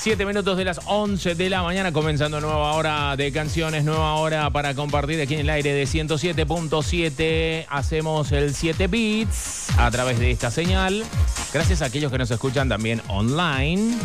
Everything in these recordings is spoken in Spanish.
7 minutos de las 11 de la mañana, comenzando nueva hora de canciones, nueva hora para compartir aquí en el aire de 107.7. Hacemos el 7 Beats a través de esta señal. Gracias a aquellos que nos escuchan también online.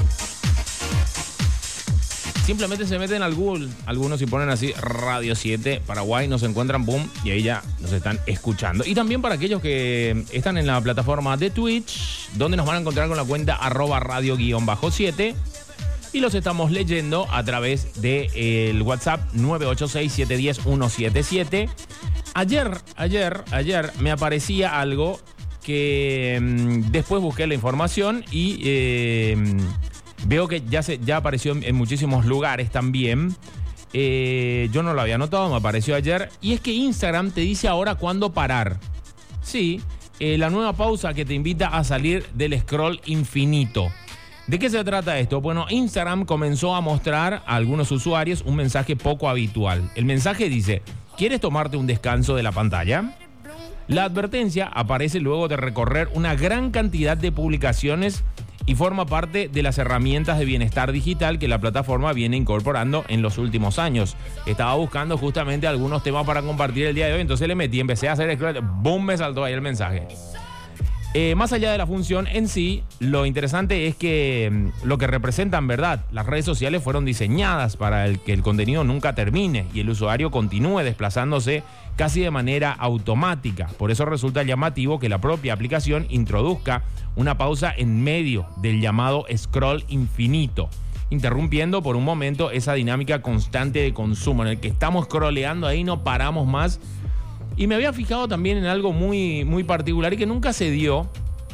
Simplemente se meten al Google, algunos y ponen así Radio 7 Paraguay, nos encuentran, boom, y ahí ya nos están escuchando. Y también para aquellos que están en la plataforma de Twitch, donde nos van a encontrar con la cuenta @radio_7. Y los estamos leyendo a través del WhatsApp 986-710-177. Ayer me aparecía algo que después busqué la información y veo que ya apareció en muchísimos lugares también. Yo no lo había notado, me apareció ayer. Y es que Instagram te dice ahora cuándo parar. Sí, la nueva pausa que te invita a salir del scroll infinito. ¿De qué se trata esto? Bueno, Instagram comenzó a mostrar a algunos usuarios un mensaje poco habitual. El mensaje dice: ¿quieres tomarte un descanso de la pantalla? La advertencia aparece luego de recorrer una gran cantidad de publicaciones y forma parte de las herramientas de bienestar digital que la plataforma viene incorporando en los últimos años. Estaba buscando justamente algunos temas para compartir el día de hoy, entonces le metí, empecé a hacer scroll, boom, me saltó ahí el mensaje. Más allá de la función en sí, lo interesante es que lo que representan, ¿verdad? Las redes sociales fueron diseñadas para que el contenido nunca termine y el usuario continúe desplazándose casi de manera automática. Por eso resulta llamativo que la propia aplicación introduzca una pausa en medio del llamado scroll infinito, interrumpiendo por un momento esa dinámica constante de consumo en el que estamos scrolleando ahí, no paramos más. Y me había fijado también en algo muy, muy particular y que nunca se dio.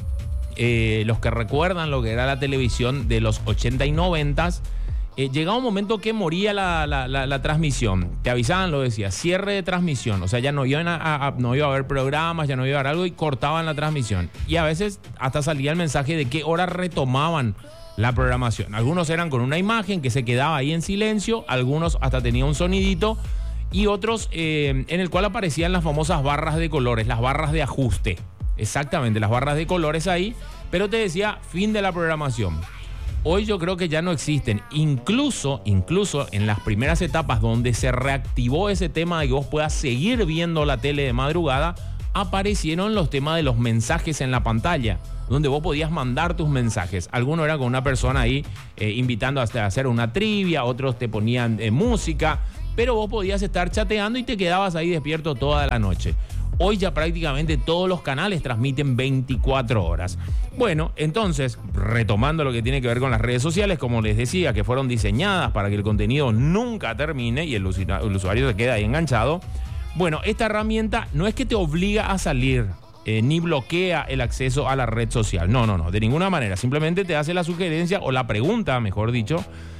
Los que recuerdan lo que era la televisión de los 80 y 90, llegaba un momento que moría la transmisión. Te avisaban, lo decía, cierre de transmisión. O sea, ya no iba a haber programas, ya no iba a haber algo y cortaban la transmisión. Y a veces hasta salía el mensaje de qué hora retomaban la programación. Algunos eran con una imagen que se quedaba ahí en silencio, algunos hasta tenían un sonidito. Y otros en el cual aparecían las famosas barras de colores, las barras de ajuste. Exactamente, las barras de colores ahí, pero te decía fin de la programación. Hoy yo creo que ya no existen. Incluso en las primeras etapas donde se reactivó ese tema de que vos puedas seguir viendo la tele de madrugada, aparecieron los temas de los mensajes en la pantalla, donde vos podías mandar tus mensajes. Algunos eran con una persona ahí invitando a hacer una trivia, otros te ponían música, pero vos podías estar chateando y te quedabas ahí despierto toda la noche. Hoy ya prácticamente todos los canales transmiten 24 horas. Bueno, entonces, retomando lo que tiene que ver con las redes sociales, como les decía, que fueron diseñadas para que el contenido nunca termine y el usuario se queda ahí enganchado. Bueno, esta herramienta no es que te obliga a salir, ni bloquea el acceso a la red social. No, de ninguna manera. Simplemente te hace la sugerencia o la pregunta, mejor dicho,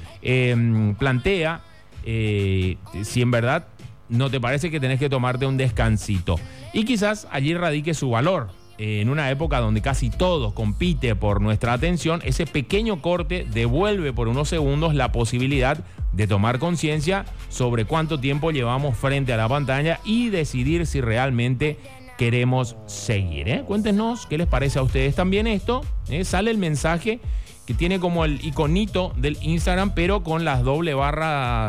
plantea si en verdad no te parece que tenés que tomarte un descansito. Y quizás allí radique su valor. En una época donde casi todo compite por nuestra atención, ese pequeño corte devuelve por unos segundos la posibilidad de tomar conciencia sobre cuánto tiempo llevamos frente a la pantalla y decidir si realmente queremos seguir. Cuéntenos qué les parece a ustedes también esto. Sale el mensaje que tiene como el iconito del Instagram, pero con la doble barra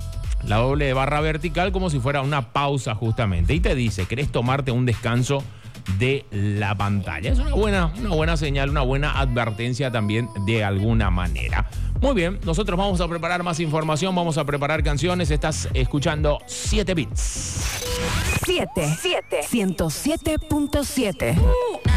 vertical, como si fuera una pausa justamente. Y te dice, ¿querés tomarte un descanso de la pantalla? Es una buena señal, una buena advertencia también de alguna manera. Muy bien, nosotros vamos a preparar más información, vamos a preparar canciones. Estás escuchando 7 Beats. 107.7.